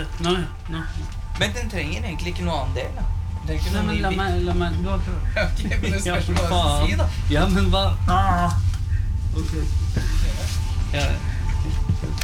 Nei. Men den trenger egentlig ikke noe annen del, da. Den trenger ikke Nei, noe men ny la meg, du har prøvd. Ok, men det spørs hva du skal si, da. Ja, men hva? Ok.